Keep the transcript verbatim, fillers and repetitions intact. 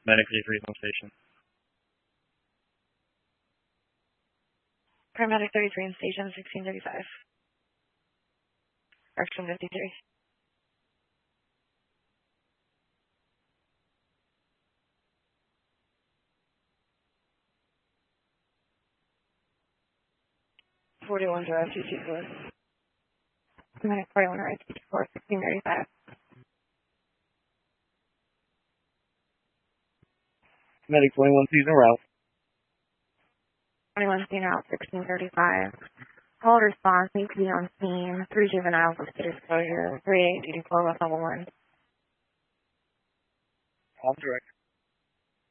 Medic thirty-three is on station. Paramedic thirty-three in station, sixteen thirty-five. Direction fifty-three. forty-one drive, two two four. Paramedic forty-one right, two two four, sixteen thirty-five. Medic twenty-one season route. twenty-one seen out, sixteen thirty-five. Call response, need to be on scene. Three juveniles with state exposure. three eight two four with level one. Off direct.